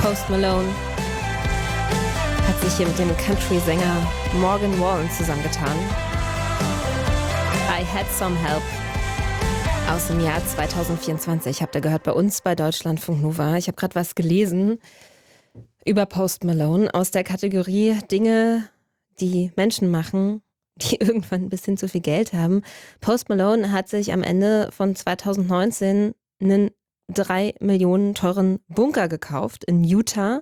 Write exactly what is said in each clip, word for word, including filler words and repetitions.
Post Malone hat sich hier mit dem Country-Sänger Morgan Wallen zusammengetan. I Had Some Help aus dem Jahr zweitausendvierundzwanzig. Habt ihr gehört bei uns bei Deutschlandfunk Nova. Ich habe gerade was gelesen über Post Malone aus der Kategorie Dinge, die Menschen machen, die irgendwann ein bisschen zu viel Geld haben. Post Malone hat sich am Ende von zweitausendneunzehn einen drei Millionen teuren Bunker gekauft in Utah.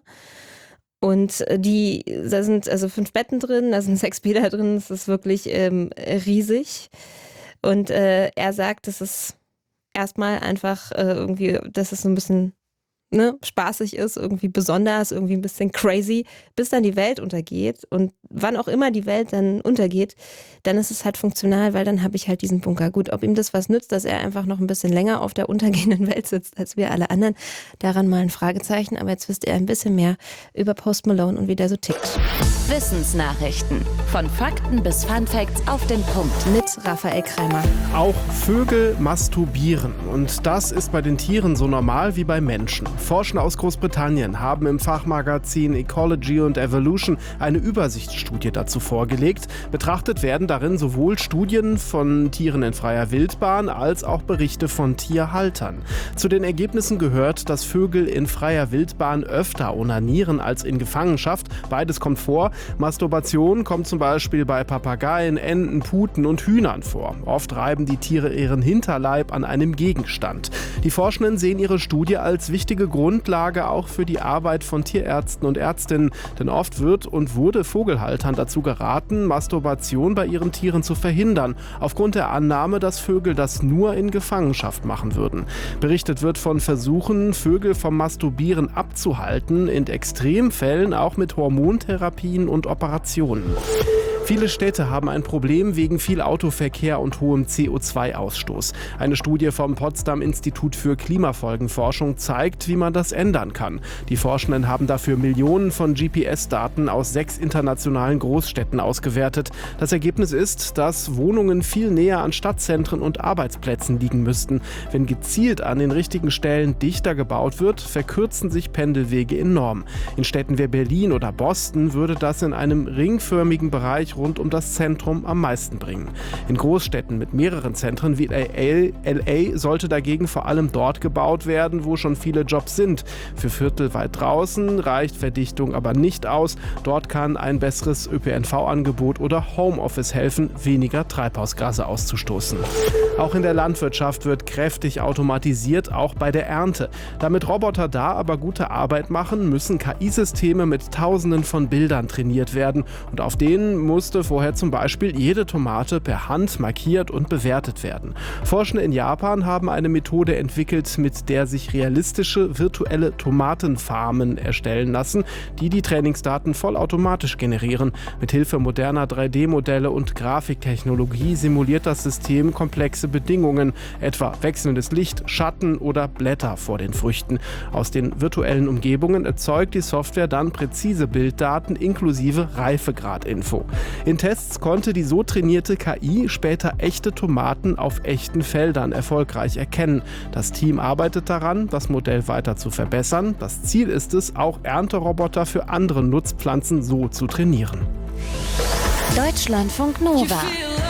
Und die, da sind also fünf Betten drin, da sind sechs Bäder drin, das ist wirklich ähm, riesig. Und äh, er sagt, das ist erstmal einfach äh, irgendwie, dass es so ein bisschen ne, spaßig ist, irgendwie besonders, irgendwie ein bisschen crazy, bis dann die Welt untergeht. Und wann auch immer die Welt dann untergeht, dann ist es halt funktional, weil dann habe ich halt diesen Bunker. Gut, ob ihm das was nützt, dass er einfach noch ein bisschen länger auf der untergehenden Welt sitzt als wir alle anderen, daran mal ein Fragezeichen. Aber jetzt wisst ihr ein bisschen mehr über Post Malone und wie der so tickt. Wissensnachrichten. Von Fakten bis Funfacts auf den Punkt. Mit Raphael Kreimer. Auch Vögel masturbieren. Und das ist bei den Tieren so normal wie bei Menschen. Forscher aus Großbritannien haben im Fachmagazin Ecology and Evolution eine Übersichtsstudie dazu vorgelegt. Betrachtet werden darin sowohl Studien von Tieren in freier Wildbahn als auch Berichte von Tierhaltern. Zu den Ergebnissen gehört, dass Vögel in freier Wildbahn öfter onanieren als in Gefangenschaft. Beides kommt vor. Masturbation kommt zum Beispiel bei Papageien, Enten, Puten und Hühnern vor. Oft reiben die Tiere ihren Hinterleib an einem Gegenstand. Die Forschenden sehen ihre Studie als wichtige Grundlage auch für die Arbeit von Tierärzten und Ärztinnen. Denn oft wird und wurde Vogelhaltern dazu geraten, Masturbation bei ihren Tieren zu verhindern, aufgrund der Annahme, dass Vögel das nur in Gefangenschaft machen würden. Berichtet wird von Versuchen, Vögel vom Masturbieren abzuhalten, in Extremfällen auch mit Hormontherapien und Operationen. Viele Städte haben ein Problem wegen viel Autoverkehr und hohem C O zwei Ausstoß. Eine Studie vom Potsdam Institut für Klimafolgenforschung zeigt, wie man das ändern kann. Die Forschenden haben dafür Millionen von G P S-Daten aus sechs internationalen Großstädten ausgewertet. Das Ergebnis ist, dass Wohnungen viel näher an Stadtzentren und Arbeitsplätzen liegen müssten. Wenn gezielt an den richtigen Stellen dichter gebaut wird, verkürzen sich Pendelwege enorm. In Städten wie Berlin oder Boston würde das in einem ringförmigen Bereich rund um das Zentrum am meisten bringen. In Großstädten mit mehreren Zentren wie L A sollte dagegen vor allem dort gebaut werden, wo schon viele Jobs sind. Für Viertel weit draußen reicht Verdichtung aber nicht aus. Dort kann ein besseres Ö P N V-Angebot oder Homeoffice helfen, weniger Treibhausgase auszustoßen. Auch in der Landwirtschaft wird kräftig automatisiert, auch bei der Ernte. Damit Roboter da aber gute Arbeit machen, müssen K I-Systeme mit Tausenden von Bildern trainiert werden. Und auf denen muss musste vorher zum Beispiel jede Tomate per Hand markiert und bewertet werden. Forschende in Japan haben eine Methode entwickelt, mit der sich realistische virtuelle Tomatenfarmen erstellen lassen, die die Trainingsdaten vollautomatisch generieren. Mithilfe moderner drei D Modelle und Grafiktechnologie simuliert das System komplexe Bedingungen, etwa wechselndes Licht, Schatten oder Blätter vor den Früchten. Aus den virtuellen Umgebungen erzeugt die Software dann präzise Bilddaten inklusive Reifegradinfo. In Tests konnte die so trainierte K I später echte Tomaten auf echten Feldern erfolgreich erkennen. Das Team arbeitet daran, das Modell weiter zu verbessern. Das Ziel ist es, auch Ernteroboter für andere Nutzpflanzen so zu trainieren. Deutschlandfunk Nova.